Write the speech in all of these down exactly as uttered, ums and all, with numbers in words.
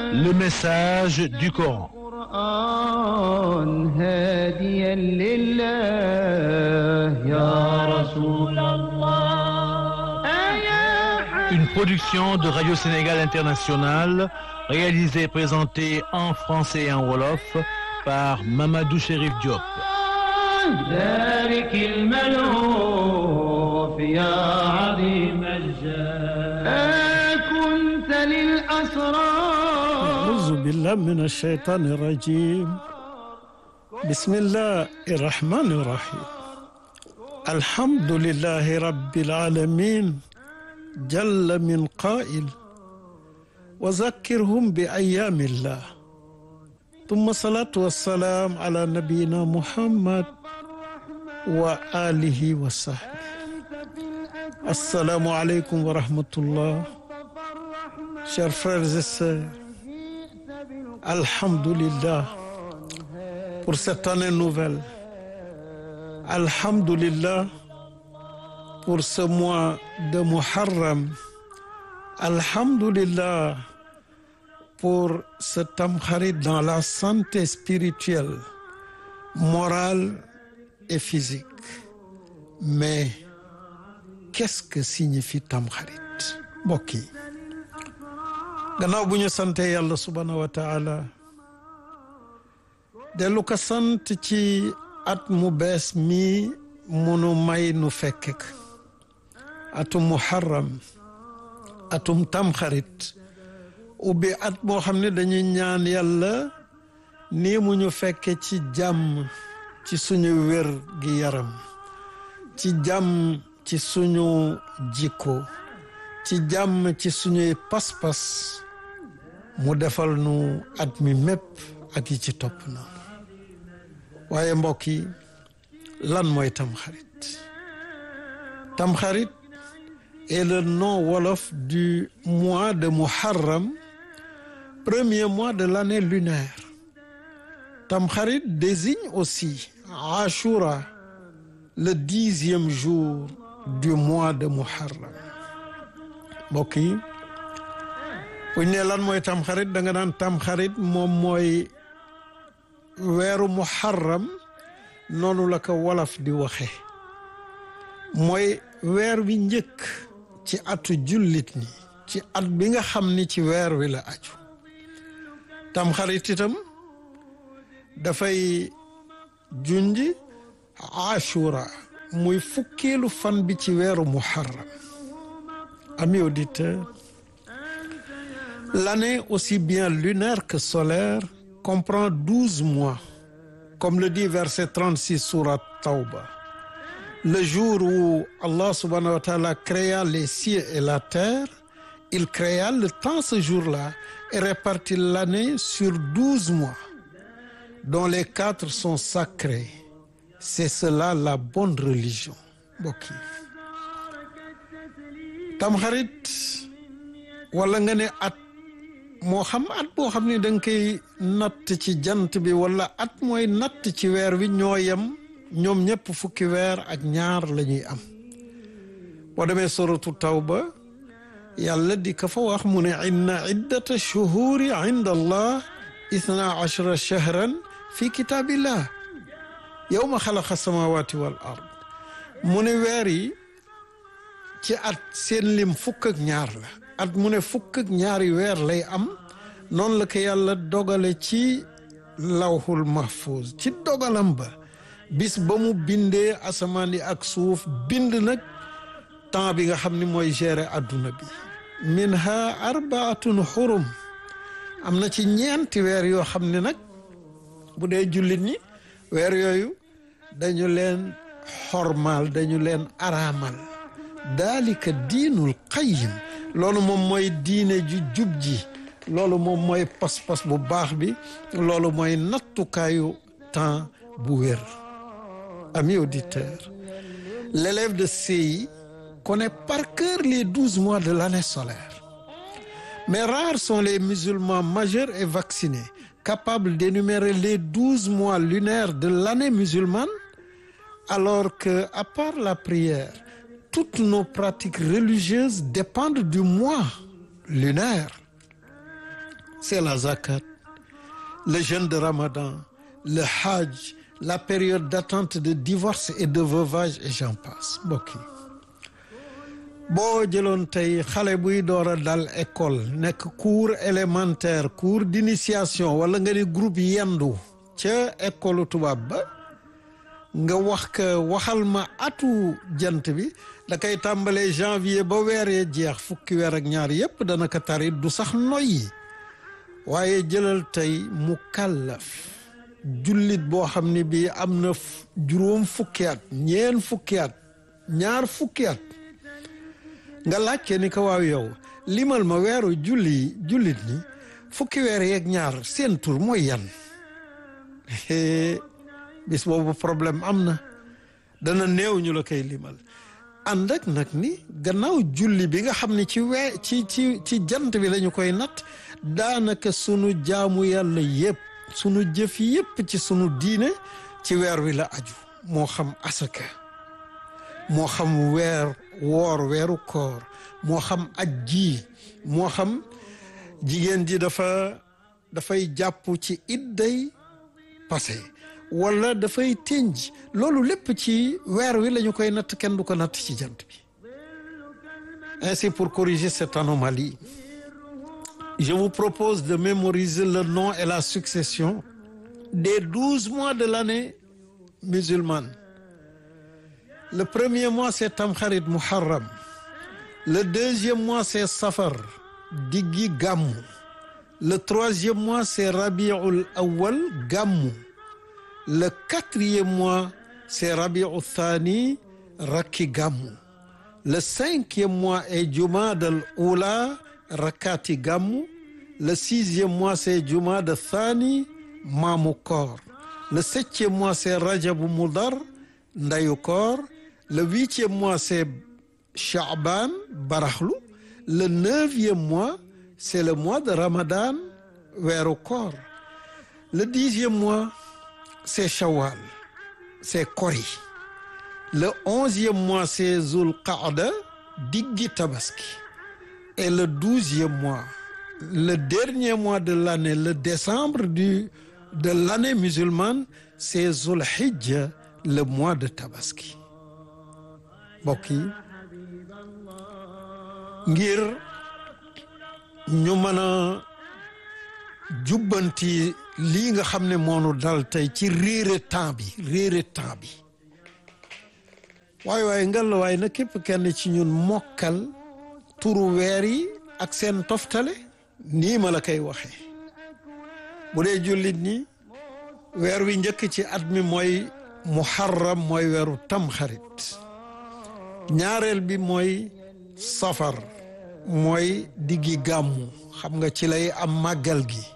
Le message du Coran. Une production de Radio Sénégal International, réalisée et présentée en français et en wolof par Mamadou Chérif Diop. أعوذ بالله من الشيطان الرجيم بسم الله الرحمن الرحيم الحمد لله رب العالمين جل من قائل وذكرهم بأيام الله ثم الصلاة والسلام على نبينا محمد وآله وصحبه السلام عليكم ورحمة الله. Chers frères et sœurs, Alhamdulillah pour cette année nouvelle. Alhamdulillah pour ce mois de Muharram. Alhamdulillah pour ce Tamkharit dans la santé spirituelle, morale et physique. Mais qu'est-ce que signifie Tamkharit? Mbokk yi, gannaaw bu ñu sante yàlla subhanahu wa taala dellu ko sant ci at mu bees mi munu may nu fekkek atum muharram atum tamxarit ubbi at boo xam ne dañuy ñaan yàlla nii mu ñu fekke ci jàmm ci suñu wér gi yaram ci jàmm ci suñu jikko ci jàmm ci suñuy pas-pas mu defal nu at mi mépp ak yi ci topp na waaye mbokk yi lan mooy tamxarit? Tamxarit est le nom wolof du mois de Muharram, premier mois de l'année lunaire. Tamxarit désigne aussi Ashura, le dixième jour du mois de Muharram. mbokk yi buñ ne lan mooy tamxarit da nga naan tamxarit moom mooy weeru muharram, noonu la ko wolof di waxe mooy weer wi njëkk ci atu jullit ni ci at bi nga xam ni ci weer wi la aju. tamxarit itam dafay junji ashura muy fukkeelu fan bi ci weeru muharram. Amis auditeurs, l'année aussi bien lunaire que solaire comprend douze mois, comme le dit verset trente-six sourate Tawba. Le jour où Allah subhanahu wa ta'ala créa les cieux et la terre, il créa le temps ce jour-là et répartit l'année sur douze mois, dont les quatre sont sacrés. C'est cela la bonne religion. Mbokk yi, tamxarit wala nga ne at moo xam at boo xam ne da nga koy natt ci jant bi wala at mooy natt ci weer wi ñoo yem ñoom ñëpp fukki weer ak ñaar la ñuy am. boo demee suratu tawba yàlla di ka fa wax mu ne inna iddata shuhuri inda allah ithna ashara shahran fi kitabillah yawma xalaqa samawati wal ard. mu ne weer yi ci at seen lim fukk ak ñaar la. at mu ne fukk ak ñaari weer lay am, noonu la ko yàlla dogale ci lawhul mahfuz ci dogalam ba bis ba mu bindee asamaan yi ak suuf bind nag temps bi nga xam ni mooy gérer adduna bi. minha arbaatun xurum, am na ci ñeenti weer yoo xam ne nag bu dee jullit ñi weer yooyu dañu leen xormaal, dañu leen araamal. daalika diinul qayyim, loolu moom mooy diine ju jub ji, loolu moom mooy pas-pas bu baax bi, loolu mooy nattukaayu temps bu wér. Amis auditeurs, l'élève de C I connaît par cœur les douze mois de l'année solaire. Mais rares sont les musulmans majeurs et vaccinés capables d'énumérer les douze mois lunaires de l'année musulmane, alors que, à part la prière, toutes nos pratiques religieuses dépendent du mois lunaire. c'est la zakat, le jeûne de Ramadan, le hajj, la période d'attente de divorce et de veuvage et j'en passe mbokk yi boo jëloon tey xale buy door a dal école nekk cours élémentaire cours d'initiation wala nga ni groupe yendu ca école tubaab ba nga wax ka waxal ma atu jant bi da koy tàmbalee janvier ba weer yee jeex fukki weer ak ñaar yépp dana ko tari du sax noyyi waaye jëlal tey mu kàllaf jullit boo xam ne bii am na juróom fukki at ñeen fukki at ñaar fukki at nga laajte ni ko waaw yow limal ma weeru julli jullit ni fukki weer yeeg ñaar seen tur mooy yan bis boobu problème am na dana néew ñu la koy limal ànd ak nag ni gannaaw julli bi nga xam ne ci wee ci ci ci jant bi lañu koy natt daanaka sunu jaamu yàlla yépp sunu jëf yépp ci sunu diine ci weer wi la aju moo xam asaka moo xam weer woor weeru koor moo xam aj ji moo xam jigéen ji dafa dafay jàpp ci idday passé wala dafay tënj loolu lépp ci weer wi lañu koy natt kenn du ko natt ci jant bi. Ainsi, pour corriger cette anomalie, je vous propose de mémoriser le nom et la succession des douze mois de l'année musulmane. Le premier mois, c'est Tamkharit Muharram. Le deuxième mois, c'est Safar, Diggi Gammu. Le troisième mois, c'est Rabi'ul Awwal, Gammu. Le quatrième mois, c'est Rabi'ul Thani, Rakki Gammu. Le cinquième mois est Jumada al-Oula, Rakati Gammu. Le sixième mois, c'est Jumada Thani, Mamu Koor. Le septième mois, c'est Rajabu Mudar, Ndayu Koor. Le huitième mois, c'est Sha'ban, Barakhlu. Le neuvième mois, c'est le mois de Ramadan, Weeru Koor. Le dixième mois, c'est Shawwal, c'est Kori. Le onzième mois, c'est Zul Qa'da, Diggi Tabaski. Et le douzième mois, le dernier mois de l'année, le décembre du, de l'année musulmane, c'est Zul Hijja, le mois de Tabaski. Mbokk yi ngir ñu mën a jubbanti lii nga xam ne moonu dal tey ci réere temps bi réere temps bi waaye waaye ngal la waaye na képp kenn ci ñun mokkal turu weer yi ak seen toftale nii ma la koy waxee bu dee jullit ñi weer wi njëkk ci at mi mooy muharram mooy weeru tamxarit ñaareel bi mooy safar mooy diggi gàmmu xam nga ci lay am màggal gi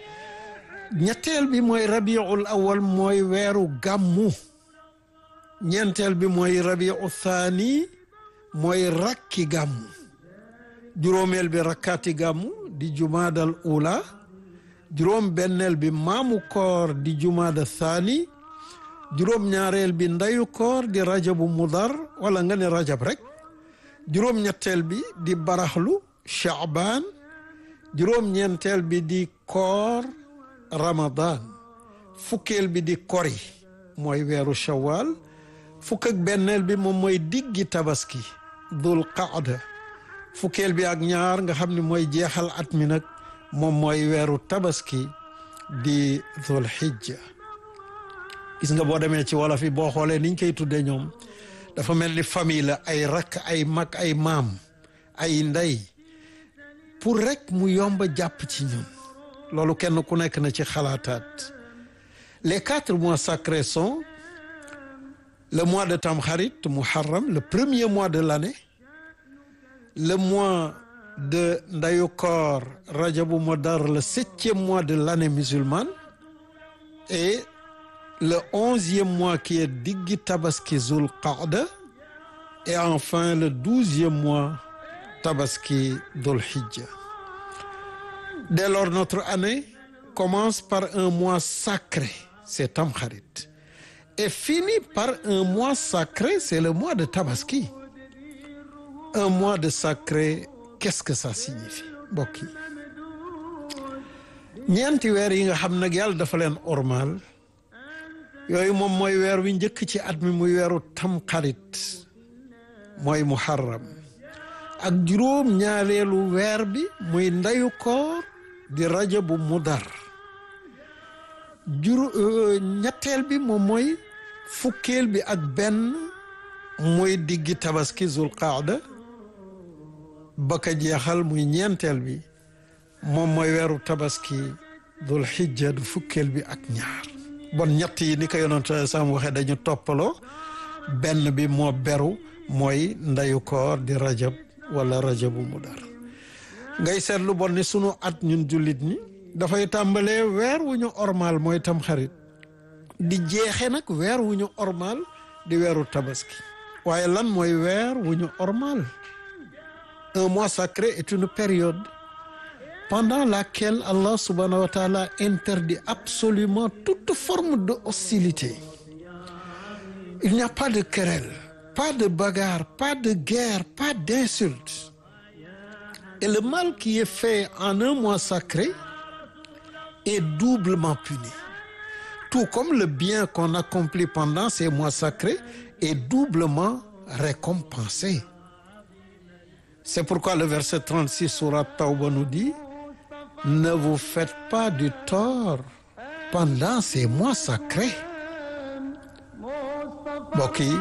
ñetteel bi mooy rabiul awal mooy weeru gàmmu ñeenteel bi mooy rabiu thani mooy rakki gàmmu juróomeel bi rakkaati gàmmu di jumaadal ula juróom benneel bi maamu koor di jumaada thani juróom ñaareel bi ndayu koor di rajabu mudar wala nga ne rajab rek juróom ñetteel bi di baraxlu shaaban juróom ñeenteel bi di koor ramadan fukkeel bi di kori mooy weeru shawwal fukk ak benneel bi moom mooy diggi tabaski dul qaada fukkeel bi ak ñaar nga xam ne mooy jeexal at mi nag moom mooy weeru tabaski di dul hijja gis nga boo demee ci wolof yi boo xoolee niñ koy tuddee ñoom dafa mel ni famille la ay rakk ay mag ay maam ay ndey pour rek mu yomb jàpp ci ñun loolu kenn ku nekk na ci xalaataat les quatre mois sacrés sont le mois de Tamkharit Muharram le premier mois de l'année le mois de Ndayu Koor Rajabu Mudar le septième mois de l'année musulmane et le onzième mois qui est Diggi Tabaski Zul Qa'da et enfin le douzième mois Tabaski Dhul Hijja. Dès lors, notre année commence par un mois sacré, c'est Tamkharit, et finit par un mois sacré, c'est le mois de Tabaski. Un mois de sacré, qu'est-ce que ça signifie, mbokk yi? ñeenti weer yi nga xam nag yàlla dafa leen ormal yooyu moom mooy weer wi njëkk ci at mi muy weeru tamxarit mooy muharram ak juróom ñaareelu weer bi muy ndeyu koor di rajabu mudar juró ñetteel bi moom mooy fukkeel bi ak benn muy diggi tabaski zul qaada ba ka jeexal muy ñeenteel bi moom mooy weeru tabaski dul xijja du fukkeel bi ak ñaar bon ñett yi ni ko yonent sam waxee dañu toppaloo benn bi moo beru mooy ndeyu koor di rajab wala rajabu mudar ngay seetlu bon ni sunu at ñun jullit ñi dafay tàmbalee weer wu ñu ormal mooy tamxarit di jeexe nag weer wu ñu ormal di weeru tabaski waaye lan mooy weer wu ñu ormal un mois sacré est une période pendant laquelle Allah subhanahu wa ta'ala interdit absolument toute forme de hostilité. Il n'y a pas de querelle, pas de bagarre, pas de guerre, pas d'insulte. Et le mal qui est fait en un mois sacré est doublement puni. Tout comme le bien qu'on accomplit pendant ces mois sacrés est doublement récompensé. C'est pourquoi le verset trente-six sourate Tawba nous dit: ne vous faites pas du tort pendant ces mois sacrés. mbokk yi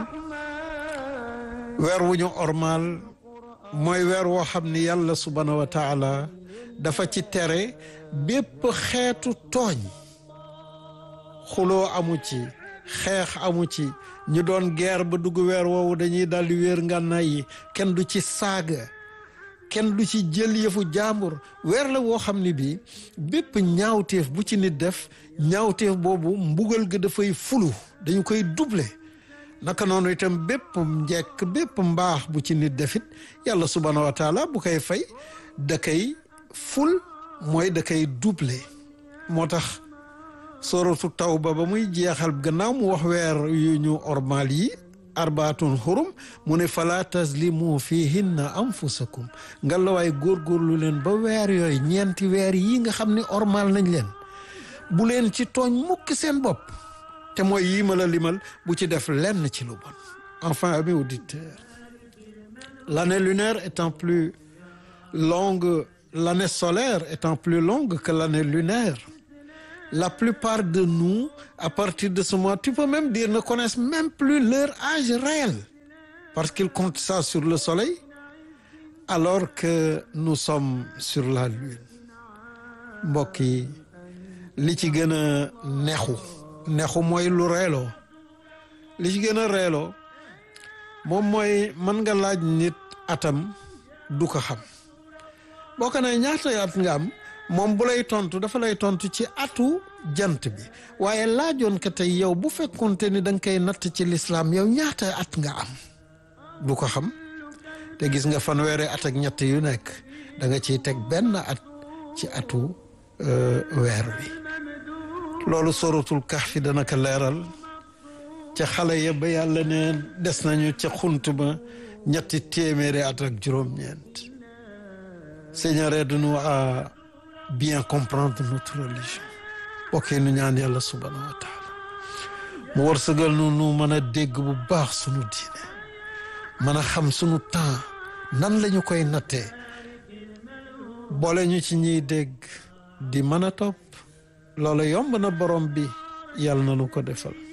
weer wu ñu ormal mooy weer woo xam ni yàlla subhanahu wa taala dafa ci tere bépp xeetu tooñ xuloo amu ci xeex amu ci ñu doon guerre ba dugg weer woowu dañuy daldi wéer ngànnaay yi kenn du ci saaga kenn du ci jël yëfu jàmbur weer la woo xam ni bii bépp ñaawteef bu ci nit def ñaawteef boobu mbugal ga dafay fulu dañu koy doubler naka noonu itam bépp njekk bépp mbaax bu ci nit defit yàlla subhanahu wa taala bu koy fay da koy ful mooy da koy doubler moo tax suratu tawba ba muy jeexal gannaaw mu wax weer yu ñu ormal yi arbaatun xurum mu ne fala tazlimu fihinna anfusakum nga la waay góorgóorlu leen ba weer yooyu ñeenti weer yi nga xam ne ormal nañ leen bu leen ci tooñ mukk seen bopp te mooy yii ma la limal bu ci def lenn ci lu bon. Enfin, amis auditeurs, l'année lunaire étant plus longue, l'année solaire étant plus longue que l'année lunaire, la plupart de nous, à partir de ce mois, tu peux même dire, ne connaissent même plus leur âge réel, parce qu'ils comptent ça sur le soleil, alors que nous sommes sur la lune. mbokk yi li ci gën a neexu neexu mooy lu reeloo li ci gën a reeloo moom mooy mën nga laaj nit atam du ko xam boo ko nee ñaata at nga am moom bu lay tontu dafa lay tontu ci atu jant bi waaye laajoon ko tey yow bu fekkonte ni da nga koy natt ci lislaam yow ñaata at nga am du ko xam te gis nga fanweeri at ak ñett yu nekk da nga ciy teg benn at ci atu weer wi loolu suratul kahfi dana ko leeral ca xale ya ba yàlla ne des nañu ca xunt ba ñetti téeméeri at ak juróom-ñeent. Seigneur, aide-nous à bien comprendre notre religion. ok nu ñaan yàlla subhanahu wa taala mu wërsëgal nu nu mën a dégg bu baax sunu diine mën a xam sunu temps nan lañu koy nattee boole ñu ci ñiy dégg di mën a topp loolu yomb na borom bi yàlla na nu ko defal.